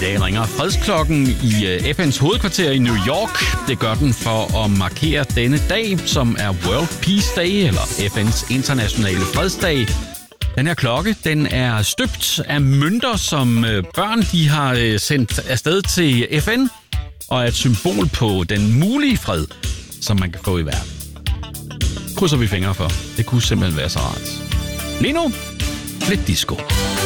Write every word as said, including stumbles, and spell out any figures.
dag ringer fredsklokken i F N's hovedkvarter i New York. Det gør den for at markere denne dag, som er World Peace Day, eller F N's internationale fredsdag. Den her klokke, den er støbt af mønter, som børn de har sendt afsted til F N, og er et symbol på den mulige fred, som man kan få i verden. Krydser vi fingre for. Det kunne simpelthen være så rart. Lige nu, lidt disco.